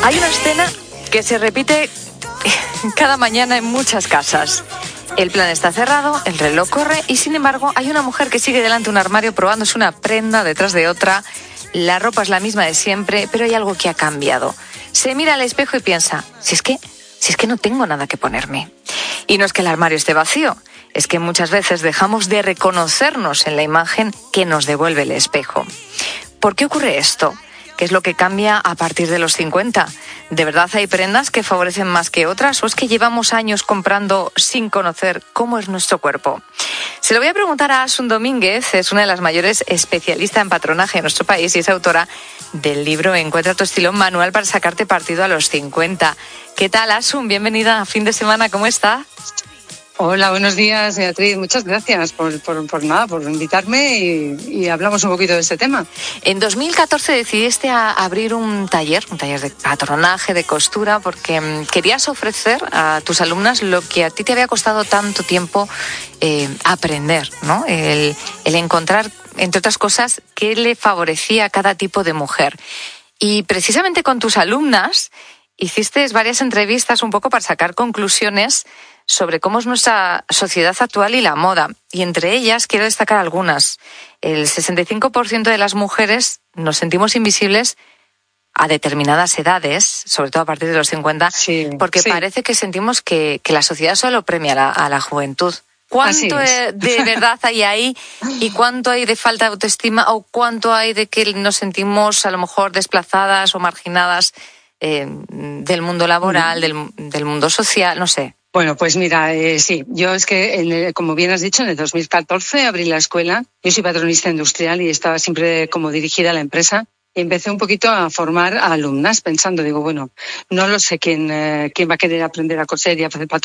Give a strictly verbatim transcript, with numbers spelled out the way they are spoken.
Hay una escena que se repite cada mañana en muchas casas. El plan está cerrado, el reloj corre y sin embargo hay una mujer que sigue delante de un armario probándose una prenda detrás de otra. La ropa es la misma de siempre, pero hay algo que ha cambiado. Se mira al espejo y piensa, si es que, si es que no tengo nada que ponerme. Y no es que el armario esté vacío, es que muchas veces dejamos de reconocernos en la imagen que nos devuelve el espejo. ¿Por qué ocurre esto? ¿Qué es lo que cambia a partir de los cincuenta? ¿De verdad hay prendas que favorecen más que otras o es que llevamos años comprando sin conocer cómo es nuestro cuerpo? Se lo voy a preguntar a Asun Domínguez, es una de las mayores especialistas en patronaje en nuestro país y es autora del libro Encuentra tu estilo, manual para sacarte partido a los cincuenta. ¿Qué tal, Asun? Bienvenida a Fin de Semana, ¿cómo está? Hola, buenos días, Beatriz. Muchas gracias por, por, por nada, por invitarme y, y hablamos un poquito de este tema. En dos mil catorce decidiste a abrir un taller, un taller de patronaje, de costura, porque querías ofrecer a tus alumnas lo que a ti te había costado tanto tiempo eh, aprender, ¿no? El, el encontrar, entre otras cosas, qué le favorecía a cada tipo de mujer. Y precisamente con tus alumnas hiciste varias entrevistas un poco para sacar conclusiones sobre cómo es nuestra sociedad actual y la moda. Y entre ellas quiero destacar algunas. El sesenta y cinco por ciento de las mujeres nos sentimos invisibles a determinadas edades, sobre todo a partir de los cincuenta, sí, porque sí. parece que sentimos que, que la sociedad solo premia a la, a la juventud. ¿Cuánto de verdad hay ahí y cuánto hay de falta de autoestima o cuánto hay de que nos sentimos a lo mejor desplazadas o marginadas eh, del mundo laboral, del, del mundo social, no sé? Bueno, pues mira, eh, sí, yo es que, en el, como bien has dicho, en el dos mil catorce abrí la escuela. Yo soy patronista industrial y estaba siempre como dirigida a la empresa. Y empecé un poquito a formar a alumnas pensando, digo, bueno, no lo sé quién, eh, quién va a querer aprender a coser y a hacer patronaje